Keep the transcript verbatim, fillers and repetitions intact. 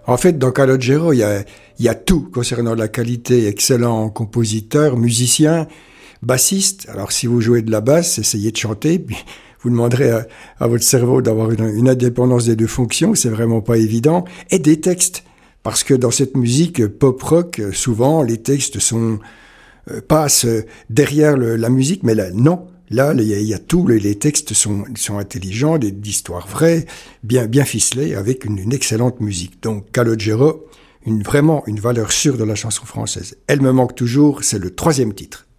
En fait, dans Calogero, il y a, il y a tout concernant la qualité. Excellent compositeur, musicien, bassiste. Alors, si vous jouez de la basse, essayez de chanter. Puis vous demanderez à, à votre cerveau d'avoir une, une indépendance des deux fonctions. C'est vraiment pas évident. Et des textes. Parce que dans cette musique pop-rock, souvent, les textes sont, euh, passent derrière le, la musique. Mais là, non. Là, il y a, il y a tout. Les, les textes sont, sont intelligents, des, d'histoires vraies, bien, bien ficelées, avec une, une excellente musique. Donc, Calogero, une, vraiment une valeur sûre de la chanson française. Elle me manque toujours, c'est le troisième titre.